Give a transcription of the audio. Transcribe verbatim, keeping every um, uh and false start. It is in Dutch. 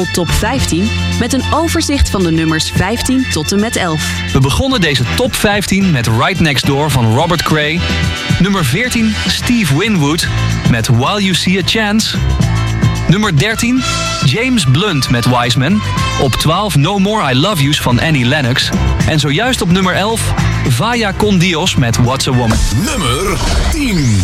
Top vijftien met een overzicht van de nummers vijftien tot en met elf. We begonnen deze top vijftien met Right Next Door van Robert Cray. Nummer veertien, Steve Winwood met While You See a Chance. Nummer dertien, James Blunt met Wiseman. Op twaalf, No More I Love You's van Annie Lennox. En zojuist op nummer elf, Vaya Con Dios met What's a Woman. Nummer tien.